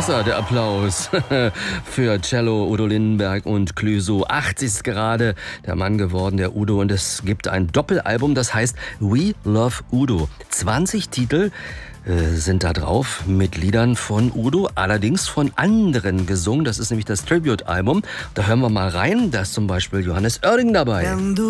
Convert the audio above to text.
größer, der Applaus für Cello, Udo Lindenberg und Clouseau. 80 ist gerade der Mann geworden, der Udo. Und es gibt ein Doppelalbum, das heißt We Love Udo. 20 Titel sind da drauf mit Liedern von Udo, allerdings von anderen gesungen. Das ist nämlich das Tribute-Album. Da hören wir mal rein. Da ist zum Beispiel Johannes Oerding dabei.